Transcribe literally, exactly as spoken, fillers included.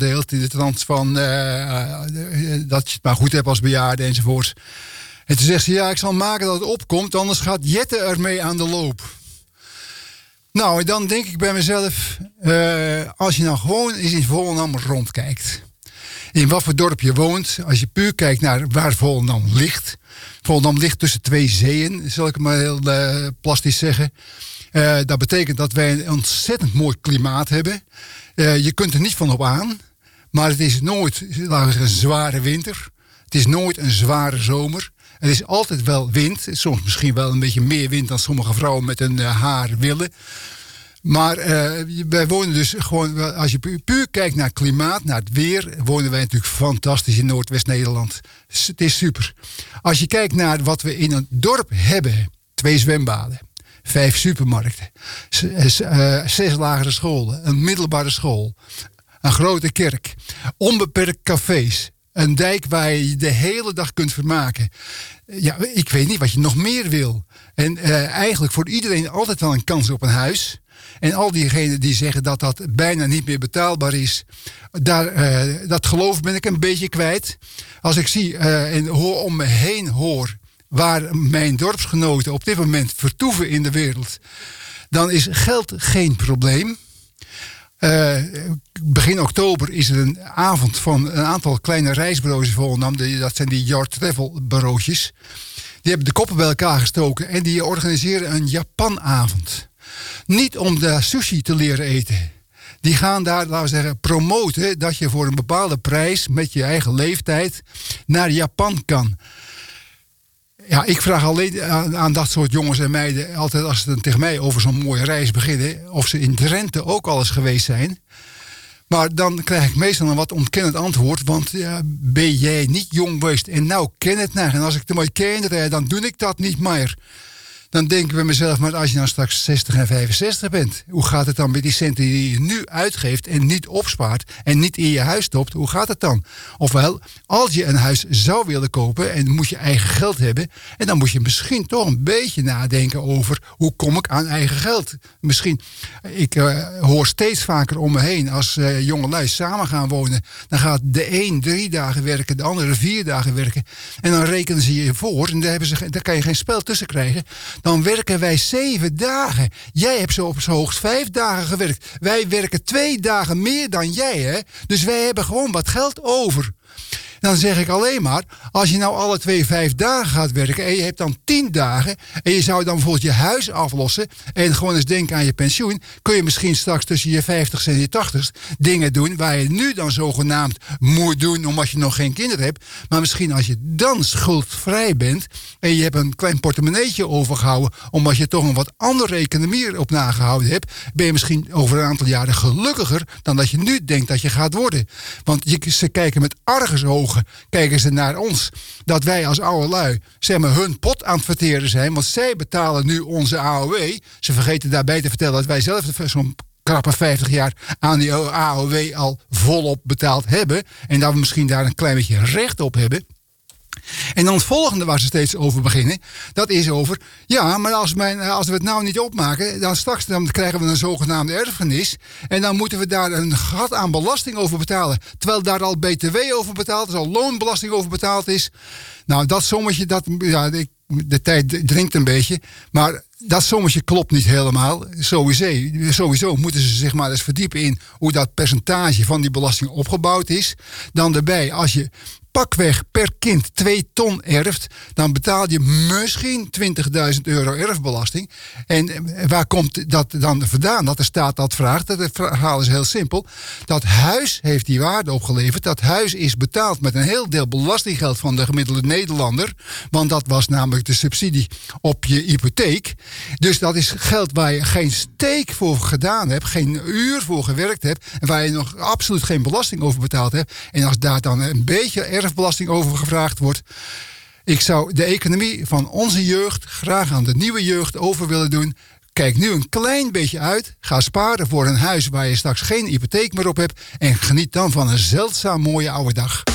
gedeeld in de trant van uh, dat je het maar goed hebt als bejaarde enzovoort. En toen zegt ze, ja, ik zal maken dat het opkomt, anders gaat Jette ermee aan de loop. Nou, en dan denk ik bij mezelf, uh, als je nou gewoon eens in Volendam rondkijkt. In wat voor dorp je woont, als je puur kijkt naar waar Volendam ligt. Volendam ligt tussen twee zeeën, zal ik maar heel uh, plastisch zeggen. Uh, dat betekent dat wij een ontzettend mooi klimaat hebben. Uh, je kunt er niet van op aan, maar het is nooit, laten we zeggen, een zware winter. Het is nooit een zware zomer. Er is altijd wel wind. Soms misschien wel een beetje meer wind dan sommige vrouwen met een uh, haar willen. Maar uh, wij wonen dus gewoon, als je pu- puur kijkt naar het klimaat, naar het weer, wonen wij natuurlijk fantastisch in Noordwest-Nederland. Dus het is super. Als je kijkt naar wat we in een dorp hebben, twee zwembaden, vijf supermarkten, z- uh, zes lagere scholen, een middelbare school, een grote kerk, onbeperkt cafés, een dijk waar je de hele dag kunt vermaken. Ja, ik weet niet wat je nog meer wil. En uh, eigenlijk voor iedereen altijd wel een kans op een huis. En al diegenen die zeggen dat dat bijna niet meer betaalbaar is, daar, uh, dat geloof ben ik een beetje kwijt. Als ik zie uh, en hoor om me heen hoor waar mijn dorpsgenoten op dit moment vertoeven in de wereld, dan is geld geen probleem. Uh, begin oktober is er een avond van een aantal kleine reisbureaus in Volendam. Dat zijn die Your Travel bureautjes. Die hebben de koppen bij elkaar gestoken en die organiseren een Japanavond. Niet om de sushi te leren eten. Die gaan daar, laten we zeggen, promoten dat je voor een bepaalde prijs met je eigen leeftijd naar Japan kan. Ja, ik vraag alleen aan, aan dat soort jongens en meiden altijd als ze dan tegen mij over zo'n mooie reis beginnen, of ze in Drenthe ook al eens geweest zijn. Maar dan krijg ik meestal een wat ontkennend antwoord, want ja, ben jij niet jong geweest en nou ken het naar. En als ik de mooie kinderen, dan doe ik dat niet meer. Dan denk ik bij mezelf, maar als je nou straks zestig en vijfenzestig bent, hoe gaat het dan met die centen die je nu uitgeeft en niet opspaart en niet in je huis stopt, hoe gaat het dan? Ofwel, als je een huis zou willen kopen en moet je eigen geld hebben, en dan moet je misschien toch een beetje nadenken over hoe kom ik aan eigen geld. Misschien, ik uh, hoor steeds vaker om me heen, als uh, jongelui samen gaan wonen, dan gaat de een drie dagen werken, de andere vier dagen werken, en dan rekenen ze je voor, en daar, hebben ze, daar kan je geen spel tussen krijgen. Dan werken wij zeven dagen. Jij hebt zo op z'n hoogst vijf dagen gewerkt. Wij werken twee dagen meer dan jij, hè? Dus wij hebben gewoon wat geld over. Dan zeg ik alleen maar, als je nou alle twee vijf dagen gaat werken en je hebt dan tien dagen en je zou dan bijvoorbeeld je huis aflossen en gewoon eens denken aan je pensioen, kun je misschien straks tussen je vijftigste en je tachtigste dingen doen waar je nu dan zogenaamd moet doen omdat je nog geen kinderen hebt. Maar misschien als je dan schuldvrij bent en je hebt een klein portemonneetje overgehouden omdat je toch een wat andere economie op nagehouden hebt, ben je misschien over een aantal jaren gelukkiger dan dat je nu denkt dat je gaat worden. Want je, ze kijken met argusogen kijken ze naar ons, dat wij als oude lui zeg maar, hun pot aan het verteren zijn, want zij betalen nu onze A O W. Ze vergeten daarbij te vertellen dat wij zelf zo'n krappe vijftig jaar aan die A O W al volop betaald hebben en dat we misschien daar een klein beetje recht op hebben. En dan het volgende waar ze steeds over beginnen, dat is over, ja, maar als, mijn, als we het nou niet opmaken, dan straks dan krijgen we een zogenaamde erfenis en dan moeten we daar een gat aan belasting over betalen. Terwijl daar al B T W over betaald is, al loonbelasting over betaald is. Nou, dat sommetje, dat, ja, de, de tijd dringt een beetje, maar dat sommetje klopt niet helemaal. Sowieso, sowieso moeten ze zich maar eens verdiepen in hoe dat percentage van die belasting opgebouwd is. Dan erbij, als je pakweg per kind twee ton erft, dan betaal je misschien twintigduizend euro erfbelasting. En waar komt dat dan vandaan? Dat de staat dat vraagt. Het verhaal is heel simpel. Dat huis heeft die waarde opgeleverd. Dat huis is betaald met een heel deel belastinggeld van de gemiddelde Nederlander. Want dat was namelijk de subsidie op je hypotheek. Dus dat is geld waar je geen steek voor gedaan hebt, geen uur voor gewerkt hebt en waar je nog absoluut geen belasting over betaald hebt. En als daar dan een beetje erfbelasting over gevraagd wordt. Ik zou de economie van onze jeugd graag aan de nieuwe jeugd over willen doen. Kijk nu een klein beetje uit. Ga sparen voor een huis waar je straks geen hypotheek meer op hebt. En geniet dan van een zeldzaam mooie oude dag.